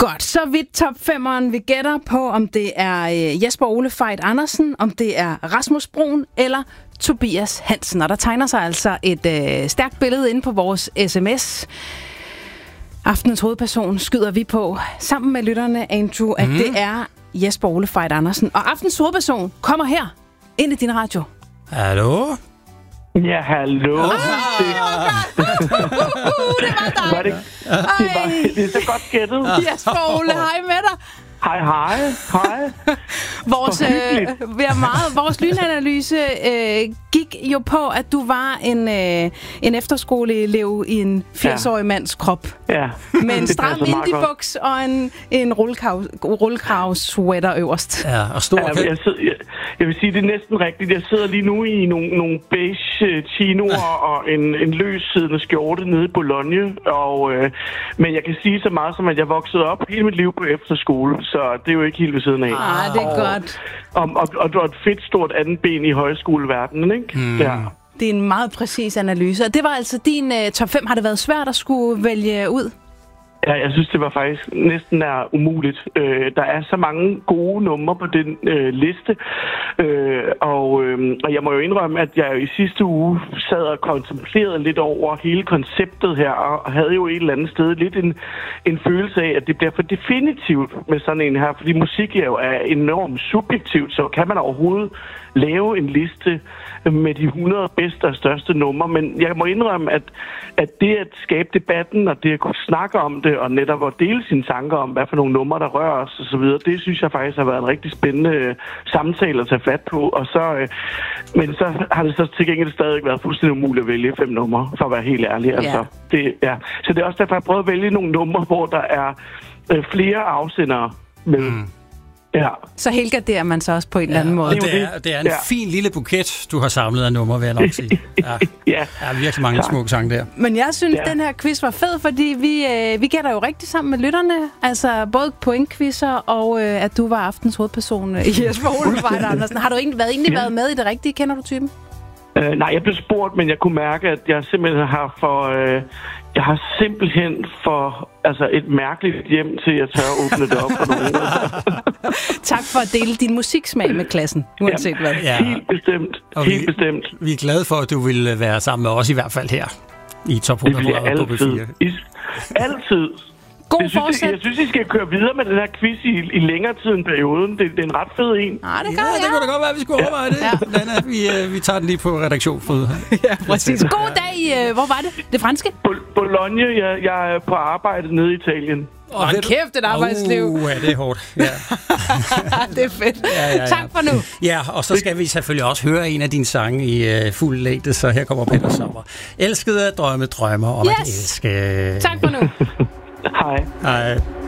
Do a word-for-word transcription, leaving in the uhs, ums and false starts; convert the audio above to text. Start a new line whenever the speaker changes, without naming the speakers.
Godt, så vidt top femeren. Vi gætter på, om det er Jesper Ole Fejt Andersen, om det er Rasmus Bruun eller Tobias Hansen. Og der tegner sig altså et øh, stærkt billede inde på vores sms. Aftenens hovedperson skyder vi på sammen med lytterne, Andrew, at mm. det er Jesper Ole Fejt Andersen. Og aftens hovedperson kommer her ind i din radio.
Hallo?
Ja, hallo.
Ah, det, uh, det var dig.
Var det, det, var, det er så godt gættet.
Jesper Ole, hej med dig.
Hej, hej. Hej.
Vores, øh, vi er meget, vores lynanalyse øh, gik jo på, at du var en, øh, en efterskoleelev i en firs-årig ja. mands krop.
Ja.
Med en stram indie-buks og en, en rullekravs-sweater øverst.
Ja, og stor...
Ja, jeg, sidder, jeg, jeg vil sige, det er næsten rigtigt. Jeg sidder lige nu i nogle, nogle beige chinoer og en, en løssiddende skjorte nede i Bologna. Og, øh, men jeg kan sige så meget som, at jeg voksede op hele mit liv på efterskole. Så det er jo ikke helt ved siden af.
Ah, det er
og,
godt.
Og, og, og du har et fedt stort andet ben i højskoleverdenen, ikke?
Mm.
Ja.
Det er en meget præcis analyse. Og det var altså din uh, top fem. Har det været svært at skulle vælge ud?
Ja, jeg synes, det var faktisk næsten er umuligt. Øh, der er så mange gode numre på den øh, liste. Øh, og, øh, og jeg må jo indrømme, at jeg jo i sidste uge sad og kontemplerede lidt over hele konceptet her, og havde jo et eller andet sted lidt en, en følelse af, at det bliver for definitivt med sådan en her, fordi musik jo er enormt subjektivt, så kan man overhovedet lave en liste med de hundrede bedste og største numre, men jeg må indrømme, at, at det at skabe debatten, og det at kunne snakke om det, og netop at dele sine tanker om, hvad for nogle numre, der rører os og så videre, det synes jeg faktisk har været en rigtig spændende øh, samtale at tage fat på, og så, øh, men så har det så til gengæld stadig været fuldstændig umuligt at vælge fem numre, for at være helt ærlig. Altså, yeah. det, ja. Så det er også derfor, jeg prøver at vælge nogle numre, hvor der er øh, flere afsendere med. Mm. Ja.
Så helgarderer man så også på en eller anden
ja,
måde.
Det er, det er en ja. fin lille buket, du har samlet af numre, vil jeg nok sige. Ja,
ja.
Der er virkelig mange smukke sange der.
Men jeg synes,
ja.
den her quiz var fed, fordi vi, øh, vi gætter jo rigtig sammen med lytterne. Altså både pointquizzer og øh, at du var aftens hovedperson i Jesper Ole Fejt Andersen. Har du egentlig været, egentlig ja. været med i det rigtige? Kender du typen?
Uh, nej, jeg blev spurgt, men jeg kunne mærke, at jeg simpelthen har for... Uh, jeg har simpelthen for altså et mærkeligt hjem til, at jeg tør at åbne det op for nogen.
Tak for at dele din musiksmag med klassen, uanset ja, hvad.
Ja. Helt bestemt.
Og
helt
vi,
bestemt.
Vi er glade for, at du vil være sammen med os i hvert fald her i Top hundrede på B fire.
Altid.
God
jeg, synes, jeg, jeg synes, I skal køre videre med den her quiz i, i længere tid end perioden. Det, det er en ret fed en.
Ah, det,
ja,
ja.
det kunne da godt være, at vi skulle overveje det. Ja. Lana, vi, vi tager den lige på redaktionsfod.
Ja, præcis. God dag. Hvor var det? Det franske?
Bologna. Jeg, jeg er på arbejde nede i Italien.
Åh, oh, kæft, et arbejdsliv.
Uh, ja, det er hårdt. Ja.
Det er fedt. Ja, ja, ja. Tak for nu.
Ja, og så skal vi selvfølgelig også høre en af dine sange i uh, fuld længde, så her kommer Peter Sommer. Elskede at drømme drømmer om yes. at elske.
Tak for nu.
Hej.
Hej.